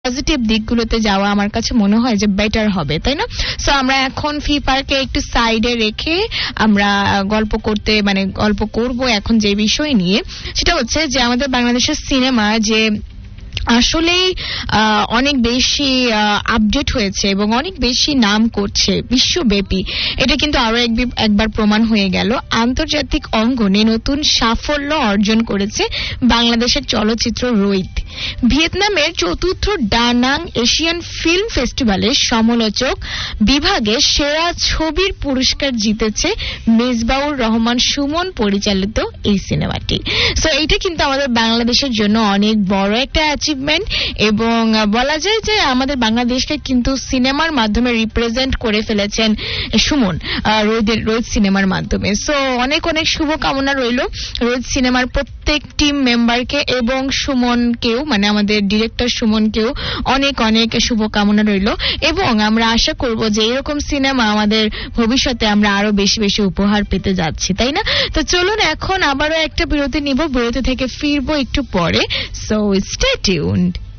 Positive দিকগুলোতে যাওয়া আমার কাছে মনে হয় যে বেটার হবে, তাই না? সো আমরা এখন ফি পার্কে একটু সাইডে রেখে আমরা গল্প করব এখন যে বিষয় নিয়ে, সেটা হচ্ছে যে আমাদের বাংলাদেশের সিনেমা যে আসলেই অনেক বেশি আপডেট হয়েছে এবং অনেক বেশি নাম করছে বিশ্বব্যাপী। এটা কিন্তু আরো একবার প্রমাণ হয়ে গেল। আন্তর্জাতিক অঙ্গনে নতুন সাফল্য অর্জন করেছে বাংলাদেশের চলচ্চিত্র রোহিত। ভিয়েতনামের ৪র্থ ডানাং এশিয়ান ফিল্ম ফেস্টিভ্যালের সমালোচক বিভাগে সেরা ছবির পুরস্কার জিতেছে মেজবাউর রহমান সুমন পরিচালিত এই সিনেমাটি। সো এইটা কিন্তু আমাদের বাংলাদেশের জন্য অনেক বড় একটা অ্যাচিভমেন্ট এবং বলা যায় যে আমাদের বাংলাদেশকে কিন্তু সিনেমার মাধ্যমে রিপ্রেজেন্ট করে ফেলেছেন সুমন রোহিত সিনেমার মাধ্যমে। সো অনেক অনেক শুভকামনা রইল রোহিত সিনেমার প্রত্যেক টিম মেম্বারকে এবং সুমনকেও, মানে আমাদের ডিরেক্টর সুমনকেও অনেক অনেক শুভকামনা রইল এবং আমরা আশা করব যে এরকম সিনেমা আমাদের ভবিষ্যতে আমরা আরো বেশি বেশি উপহার পেতে যাচ্ছি, তাই না? তো চলুন এখন আবারও একটা বিরতি নিব, বিরতি থেকে ফিরবো একটু পরে। So stay tuned.